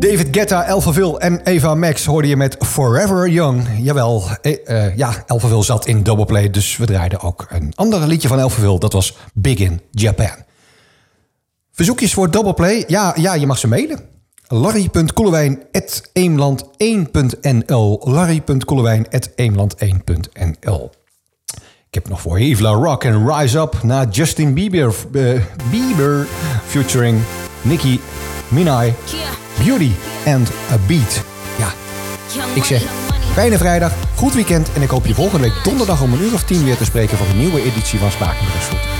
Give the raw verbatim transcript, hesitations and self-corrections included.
David Guetta, Alphaville en Eva Max hoorde je met Forever Young. Jawel, eh, uh, ja, Alphaville zat in Doubleplay, dus we draaiden ook een ander liedje van Alphaville. Dat was Big in Japan. Verzoekjes voor Doubleplay? Ja, ja, je mag ze mailen. larry punt koelewijn at eemland één punt n l larry punt koelewijn at eemland één punt n l. Ik heb nog voor je Yves La Rock en Rise Up na Justin Bieber, uh, Bieber featuring Nicki Minaj, Beauty and a Beat. Ja, ik zeg fijne vrijdag, goed weekend en ik hoop je volgende week donderdag om een uur of tien weer te spreken voor een nieuwe editie van Smaak in Brussel.